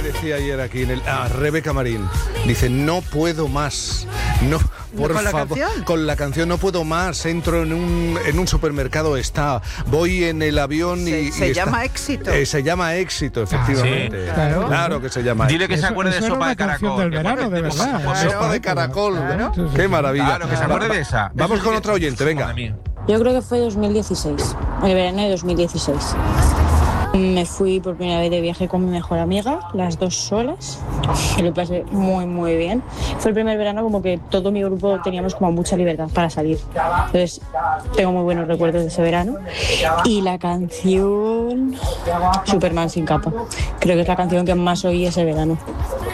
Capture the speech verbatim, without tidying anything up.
decía ayer aquí en el a Rebeca Marín. Dice, no puedo más. No, por ¿Con la favor. canción? Con la canción no puedo más. Entro en un, en un supermercado, está. Voy en el avión Se, y. se y llama está. éxito. Eh, se llama éxito, efectivamente. ¿sí? Claro. Claro. que se llama Dile éxito. que se Eso- acuerde de eso era sopa una de canción caracol. del que verano, acuerde de cosas verdad. como Sopa de caracol. Claro. Qué maravilla. Claro, que se acuerde de esa. Vamos Eso con sí otro que- oyente, venga. Madre mía. Yo creo que fue dos mil dieciséis, el verano de dos mil dieciséis. Me fui por primera vez de viaje con mi mejor amiga, las dos solas, y lo pasé muy, muy bien. Fue el primer verano como que todo mi grupo teníamos como mucha libertad para salir. Entonces, tengo muy buenos recuerdos de ese verano. Y la canción Superman sin capa. Creo que es la canción que más oí ese verano.